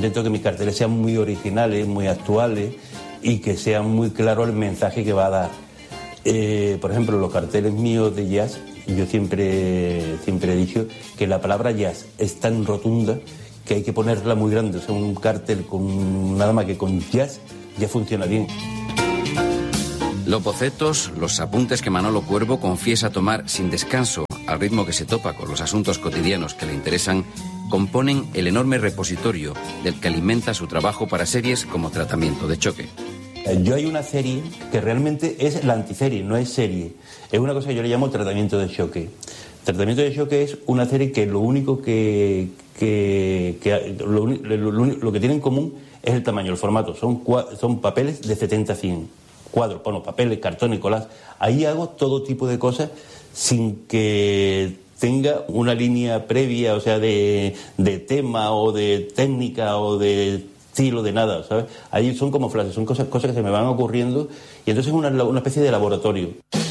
intento que mis carteles sean muy originales, muy actuales y que sea muy claro el mensaje que va a dar. Por ejemplo, los carteles míos de jazz, yo siempre he dicho que la palabra jazz es tan rotunda que hay que ponerla muy grande. O sea, un cartel con nada más que con jazz ya funciona bien. Los bocetos, los apuntes que Manolo Cuervo confiesa tomar sin descanso, al ritmo que se topa con los asuntos cotidianos que le interesan, componen el enorme repositorio del que alimenta su trabajo para series como Tratamiento de Choque. Yo hay una serie que realmente es la antiserie, no es serie. Es una cosa que yo le llamo Tratamiento de Choque. Tratamiento de Choque es una serie que lo único lo que tiene en común es el tamaño, el formato. Son papeles de 70 a 100. Cuadros, bueno, papeles, cartones, collage. Ahí hago todo tipo de cosas sin que tenga una línea previa, o sea, de tema o de técnica o de estilo, de nada, ¿sabes? Ahí son como flashes, son cosas que se me van ocurriendo y entonces es una especie de laboratorio.